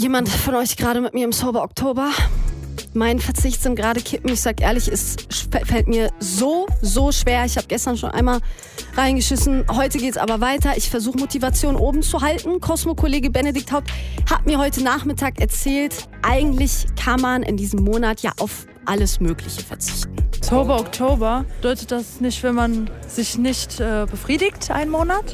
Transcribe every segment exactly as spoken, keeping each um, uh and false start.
jemand von euch gerade mit mir im Sober Oktober? Mein Verzicht sind gerade Kippen. Ich sag ehrlich, es fällt mir so, so schwer. Ich habe gestern schon einmal reingeschissen. Heute geht's aber weiter. Ich versuche Motivation oben zu halten. Cosmo-Kollege Benedikt Haupt hat mir heute Nachmittag erzählt, eigentlich kann man in diesem Monat ja auf alles Mögliche verzichten. Sober Oktober, bedeutet das nicht, wenn man sich nicht äh, befriedigt, einen Monat?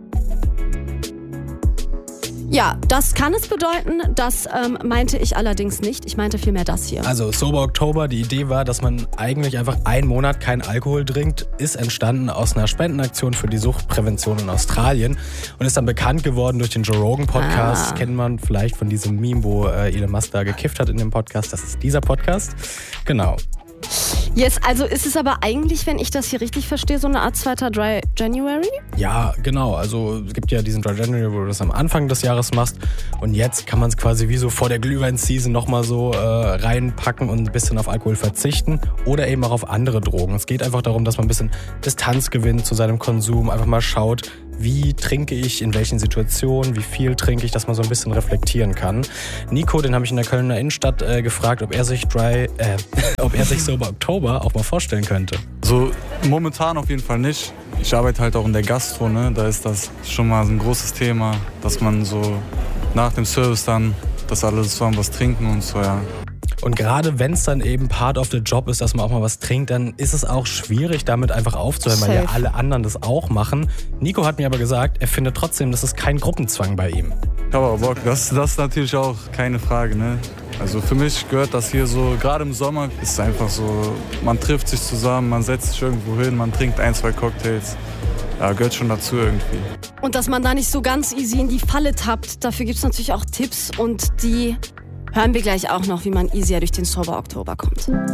Ja, das kann es bedeuten. Das ähm, meinte ich allerdings nicht. Ich meinte vielmehr das hier. Also Sober Oktober, die Idee war, dass man eigentlich einfach einen Monat keinen Alkohol trinkt, ist entstanden aus einer Spendenaktion für die Suchtprävention in Australien und ist dann bekannt geworden durch den Joe Rogan Podcast. Ah. Kennt man vielleicht von diesem Meme, wo äh, Elon Musk da gekifft hat in dem Podcast. Das ist dieser Podcast. Genau. Yes, also ist es aber eigentlich, wenn ich das hier richtig verstehe, so eine Art zweiter Dry January? Ja, genau. Also es gibt ja diesen Dry January, wo du das am Anfang des Jahres machst und jetzt kann man es quasi wie so vor der Glühwein-Season nochmal so äh, reinpacken und ein bisschen auf Alkohol verzichten oder eben auch auf andere Drogen. Es geht einfach darum, dass man ein bisschen Distanz gewinnt zu seinem Konsum, einfach mal schaut, wie trinke ich, in welchen Situationen, wie viel trinke ich, dass man so ein bisschen reflektieren kann. Nico, den habe ich in der Kölner Innenstadt äh, gefragt, ob er sich Dry, äh, ob er sich Sober Oktober auch mal vorstellen könnte. So momentan auf jeden Fall nicht. Ich arbeite halt auch in der Gastro, ne? Da ist das schon mal ein großes Thema, dass man so nach dem Service dann das alles zusammen was trinken und so, ja. Und gerade wenn es dann eben Part of the Job ist, dass man auch mal was trinkt, dann ist es auch schwierig, damit einfach aufzuhören, Safe. Weil ja alle anderen das auch machen. Nico hat mir aber gesagt, er findet trotzdem, das ist kein Gruppenzwang bei ihm. Ich habe aber Bock, das, das ist natürlich auch keine Frage, ne? Also für mich gehört das hier so, gerade im Sommer ist es einfach so, man trifft sich zusammen, man setzt sich irgendwo hin, man trinkt ein, zwei Cocktails. Ja, gehört schon dazu irgendwie. Und dass man da nicht so ganz easy in die Falle tappt, dafür gibt es natürlich auch Tipps und die hören wir gleich auch noch, wie man easier durch den Sober Oktober kommt.